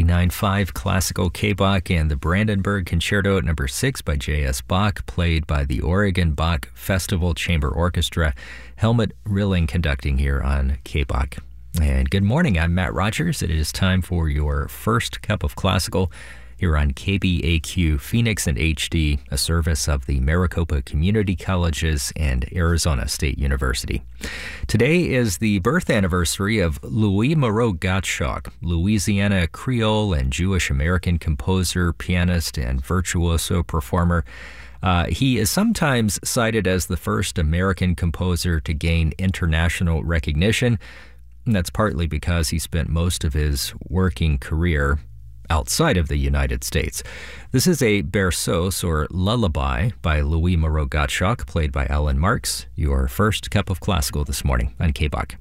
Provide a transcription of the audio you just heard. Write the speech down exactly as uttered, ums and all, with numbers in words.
ninety-nine point five Classical K-Bach and the Brandenburg Concerto at number six by J S. Bach, played by the Oregon Bach Festival Chamber Orchestra. Helmut Rilling conducting here on K-Bach. And good morning, I'm Matt Rogers. It is time for your first cup of classical here on K B A Q Phoenix and H D, a service of the Maricopa Community Colleges and Arizona State University. Today is the birth anniversary of Louis Moreau Gottschalk, Louisiana Creole and Jewish American composer, pianist, and virtuoso performer. Uh, he is sometimes cited as the first American composer to gain international recognition. And that's partly because he spent most of his working career outside of the United States. This is a berceuse, or lullaby, by Louis Moreau Gottschalk, played by Alan Marks. Your first cup of classical this morning on K-Bach.